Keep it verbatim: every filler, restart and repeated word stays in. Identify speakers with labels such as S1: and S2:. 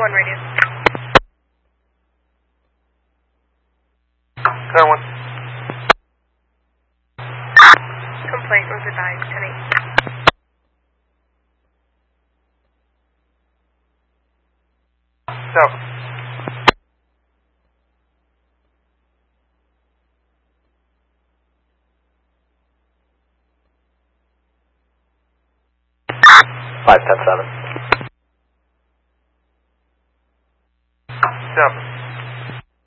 S1: one radio.
S2: ten one.
S1: Complaint was advised, ten eight.
S2: Seven.
S3: Five ten seven.
S2: Seven.